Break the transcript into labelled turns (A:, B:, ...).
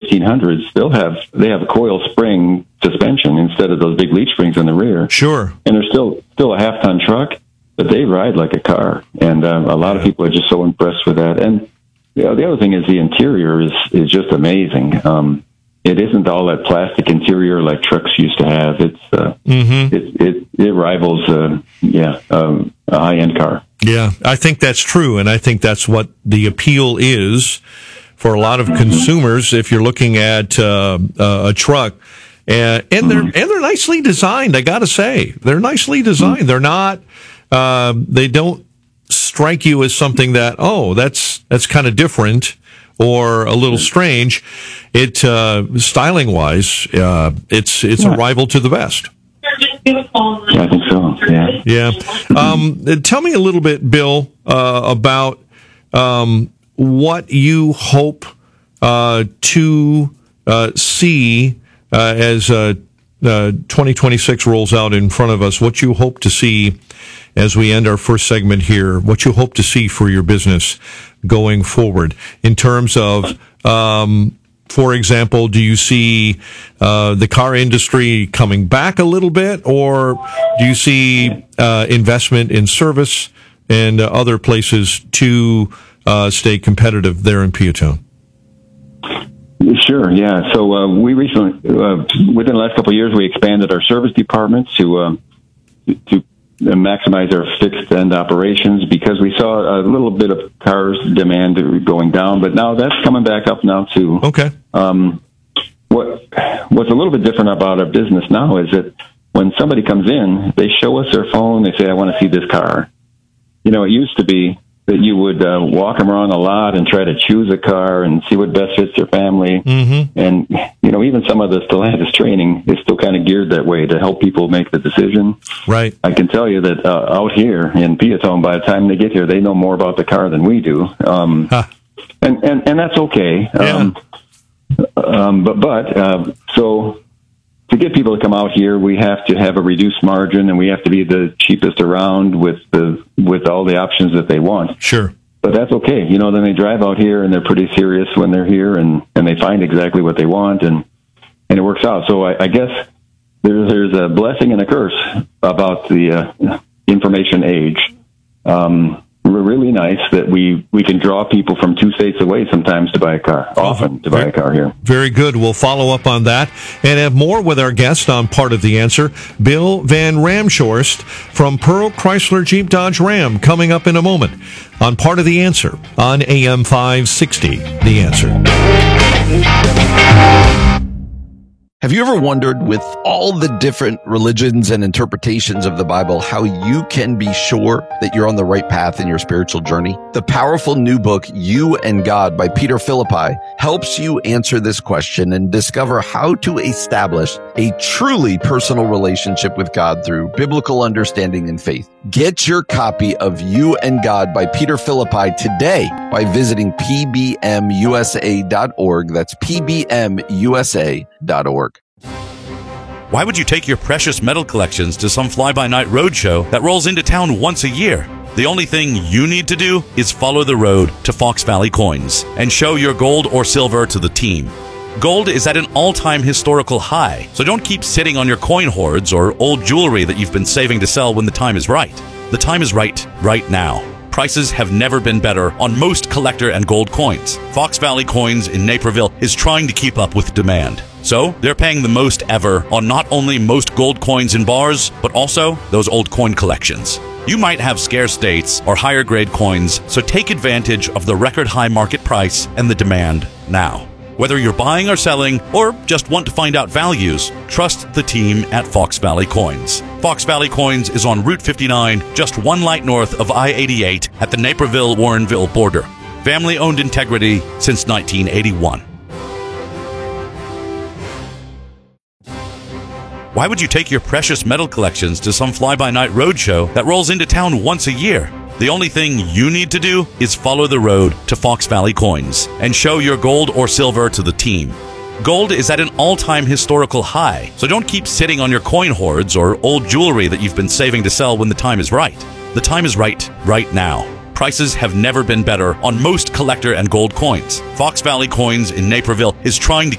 A: 1800s, they have a coil spring suspension instead of those big leaf springs in the rear.
B: Sure.
A: And they're still a half-ton truck, but they ride like a car. And a lot of people are just so impressed with that. And the other thing is the interior is just amazing. It isn't all that plastic interior like trucks used to have. It rivals a high-end car.
B: Yeah, I think that's true, and I think that's what the appeal is for a lot of consumers. If you're looking at a truck, and they're nicely designed. I got to say, they're nicely designed. They're not. They don't strike you as something that that's kind of different or a little strange. It styling wise, it's a rival to the best.
A: Yeah, I think so. Yeah.
B: Tell me a little bit, Bill, about what you hope to see as 2026 rolls out in front of us. What you hope to see as we end our first segment here. What you hope to see for your business going forward in terms of. For example, do you see the car industry coming back a little bit, or do you see investment in service and other places to stay competitive there in Piatone?
A: Sure, yeah. So we recently, within the last couple of years, we expanded our service department to maximize our fixed end operations because we saw a little bit of cars demand going down, but now that's coming back up now too.
B: Okay.
A: What's a little bit different about our business now is that when somebody comes in, they show us their phone, they say, I want to see this car. It used to be that you would walk them around a lot and try to choose a car and see what best fits your family. Mm-hmm. And, even some of the Stellantis training is still kind of geared that way to help people make the decision.
B: Right.
A: I can tell you that out here in Piatone, by the time they get here, they know more about the car than we do. And that's okay.
B: Yeah.
A: So to get people to come out here, we have to have a reduced margin, and we have to be the cheapest around with all the options that they want.
B: Sure.
A: But that's okay. Then they drive out here, and they're pretty serious when they're here, and they find exactly what they want, and it works out. So I guess there's a blessing and a curse about the information age. Really nice that we can draw people from 2 states away sometimes to buy a car, often to buy a car here.
B: Very good. We'll follow up on that and have more with our guest on Part of the Answer, Bill Van Ramshorst from Pearl Chrysler Jeep Dodge Ram, coming up in a moment on Part of the Answer on AM 560. The Answer.
C: Have you ever wondered, with all the different religions and interpretations of the Bible, how you can be sure that you're on the right path in your spiritual journey? The powerful new book, You and God by Peter Philippi, helps you answer this question and discover how to establish a truly personal relationship with God through biblical understanding and faith. Get your copy of You and God by Peter Philippi today by visiting pbmusa.org. That's pbmusa.org.
D: Why would you take your precious metal collections to some fly-by-night roadshow that rolls into town once a year? The only thing you need to do is follow the road to Fox Valley Coins and show your gold or silver to the team. Gold is at an all-time historical high, so don't keep sitting on your coin hoards or old jewelry that you've been saving to sell when the time is right. The time is right now. Prices have never been better on most collector and gold coins. Fox Valley Coins in Naperville is trying to keep up with demand. So they're paying the most ever on not only most gold coins in bars, but also those old coin collections. You might have scarce dates or higher grade coins, so take advantage of the record high market price and the demand now. Whether you're buying or selling, or just want to find out values, trust the team at Fox Valley Coins. Fox Valley Coins is on Route 59, just 1 light north of I-88 at the Naperville-Warrenville border. Family-owned integrity since 1981. Why would you take your precious metal collections to some fly-by-night roadshow that rolls into town once a year? The only thing you need to do is follow the road to Fox Valley Coins and show your gold or silver to the team. Gold is at an all-time historical high, so don't keep sitting on your coin hoards or old jewelry that you've been saving to sell when the time is right. The time is right now. Prices have never been better on most collector and gold coins. Fox Valley Coins in Naperville is trying to